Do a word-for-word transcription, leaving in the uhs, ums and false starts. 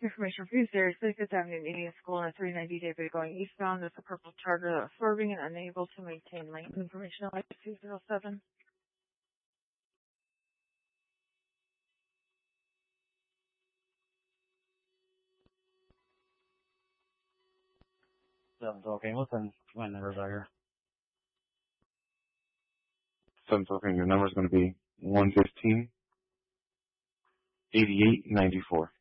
Information for you, Series sixth Avenue Indian School on a three ninety David going eastbound with a purple charger that was swerving and unable to maintain lane. Information on two zero seven. Seventh, okay, what's the my numbers are here? Seventh, okay, your number is going to be one fifteen eighty-eight ninety-four.